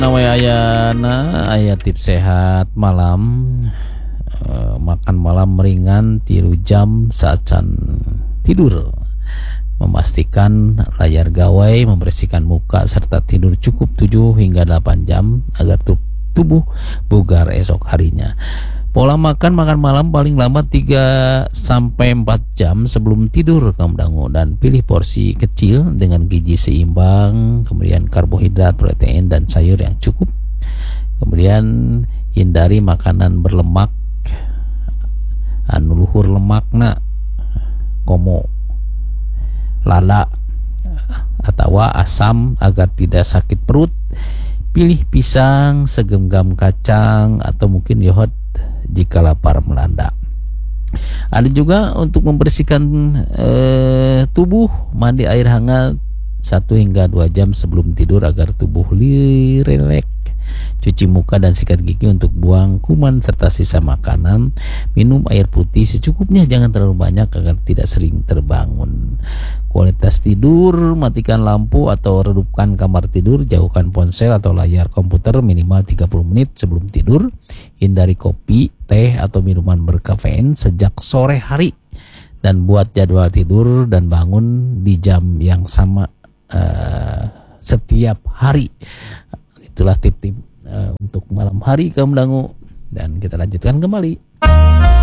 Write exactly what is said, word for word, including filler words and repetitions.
Namanya ayana aya tips sehat malam, eh, makan malam ringan tilu jam saacan tidur, memastikan layar gawai, membersihkan muka serta tidur cukup tujuh hingga delapan jam agar tu- tubuh bugar esok harinya. Pola makan makan malam paling lambat tiga sampai empat jam sebelum tidur kamu dangu, dan pilih porsi kecil dengan gizi seimbang, kemudian karbohidrat, protein dan sayur yang cukup. Kemudian hindari makanan berlemak, anu luhur lemakna komo lala atau asam agar tidak sakit perut. Pilih pisang, segenggam kacang atau mungkin yogurt jika lapar melanda. Ada juga untuk membersihkan eh, tubuh, mandi air hangat satu hingga dua jam sebelum tidur agar tubuh rileks. Cuci muka dan sikat gigi untuk buang kuman serta sisa makanan. Minum air putih secukupnya, jangan terlalu banyak agar tidak sering terbangun. Kualitas tidur, matikan lampu atau redupkan kamar tidur, jauhkan ponsel atau layar komputer minimal tiga puluh menit sebelum tidur. Hindari kopi, teh atau minuman berkafein sejak sore hari, dan buat jadwal tidur dan bangun di jam yang sama uh, setiap hari. Itulah tip-tip uh, untuk malam hari kamu dangu, dan kita lanjutkan kembali.